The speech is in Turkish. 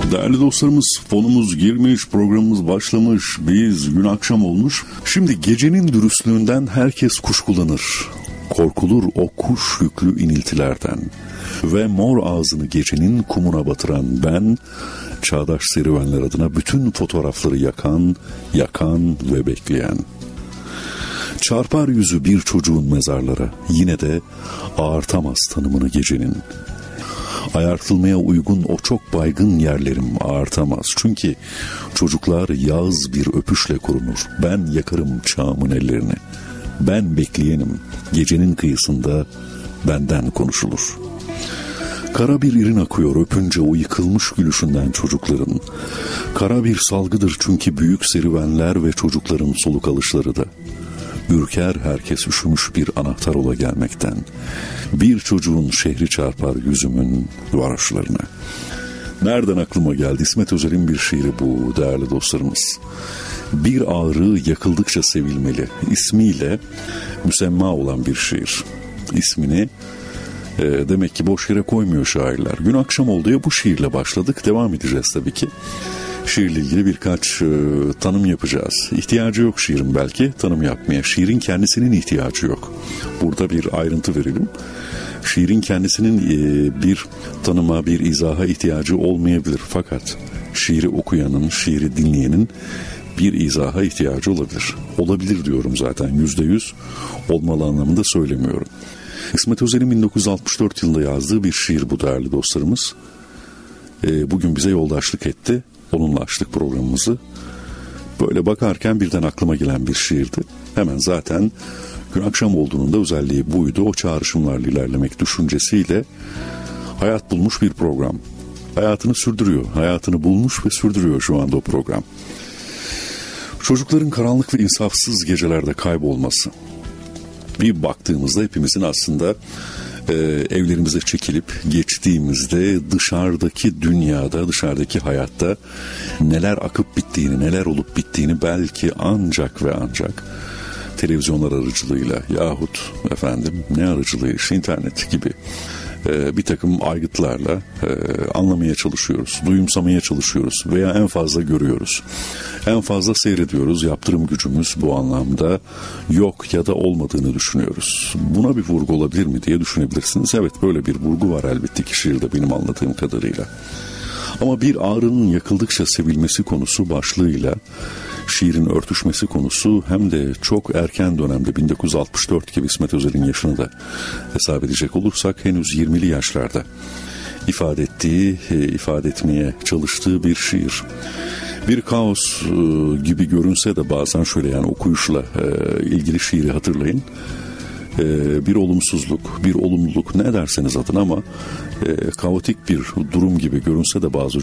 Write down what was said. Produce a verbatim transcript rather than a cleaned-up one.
Değerli dostlarımız, fonumuz girmiş, programımız başlamış, biz gün akşam olmuş. Şimdi gecenin dürüstlüğünden herkes kuşkulanır. Korkulur o kuş yüklü iniltilerden. Ve mor ağzını gecenin kumuna batıran ben, çağdaş serüvenler adına bütün fotoğrafları yakan, yakan ve bekleyen. Çarpar yüzü bir çocuğun mezarlara, yine de ağartamaz tanımını gecenin. Ayartılmaya uygun o çok baygın yerlerim ağartamaz. Çünkü çocuklar yağız bir öpüşle korunur. Ben yakarım çağımın ellerini. Ben bekleyenim. Gecenin kıyısında benden konuşulur. Kara bir irin akıyor öpünce o yıkılmış gülüşünden çocukların. Kara bir salgıdır çünkü büyük serüvenler ve çocukların soluk alışları da. Ürker herkes üşümüş bir anahtar ola gelmekten. Bir çocuğun şehri çarpar yüzümün varoşlarına. Nereden aklıma geldi? İsmet Özel'in bir şiiri bu değerli dostlarımız. Bir ağrı yakıldıkça sevilmeli ismiyle müsemma olan bir şiir. İsmini e, demek ki boş yere koymuyor şairler. Gün akşam oldu ya, bu şiirle başladık. Devam edeceğiz tabii ki. Şiirle ilgili birkaç e, tanım yapacağız. İhtiyacı yok şiirin belki tanım yapmaya. Şiirin kendisinin ihtiyacı yok. Burada bir ayrıntı verelim. Şiirin kendisinin e, bir tanıma, bir izaha ihtiyacı olmayabilir. Fakat şiiri okuyanın, şiiri dinleyenin bir izaha ihtiyacı olabilir. Olabilir diyorum zaten, yüzde yüz olmalı anlamında söylemiyorum. İsmet Özel'in bin dokuz yüz altmış dört yılında yazdığı bir şiir bu değerli dostlarımız. E, bugün bize yoldaşlık etti. Onunla açtık programımızı. Böyle bakarken birden aklıma gelen bir şiirdi. Hemen zaten gün akşam olduğunun da özelliği buydu. O çağrışımlarla ilerlemek düşüncesiyle hayat bulmuş bir program. Hayatını sürdürüyor. Hayatını bulmuş ve sürdürüyor şu anda o program. Çocukların karanlık ve insafsız gecelerde kaybolması. Bir baktığımızda hepimizin aslında e, evlerimize çekilip geçtiğimizde dışarıdaki dünyada, dışarıdaki hayatta neler akıp bittiğini, neler olup bittiğini belki ancak ve ancak televizyonlar aracılığıyla yahut efendim ne aracılığı, işte internet gibi e, bir takım aygıtlarla e, anlamaya çalışıyoruz, duyumsamaya çalışıyoruz veya en fazla görüyoruz. En fazla seyrediyoruz, yaptırım gücümüz bu anlamda yok ya da olmadığını düşünüyoruz. Buna bir vurgu olabilir mi diye düşünebilirsiniz. Evet, böyle bir vurgu var elbette ki şiirde benim anladığım kadarıyla. Ama bir ağrının yakıldıkça sevilmesi konusu başlığıyla şiirin örtüşmesi konusu hem de çok erken dönemde bin dokuz yüz altmış dört gibi İsmet Özel'in yaşını da hesap edecek olursak henüz yirmili yaşlarda ifade ettiği, ifade etmeye çalıştığı bir şiir. Bir kaos e, gibi görünse de bazen şöyle, yani okuyuşla e, ilgili şiiri hatırlayın. E, bir olumsuzluk, bir olumluluk ne derseniz adına ama e, kaotik bir durum gibi görünse de bazı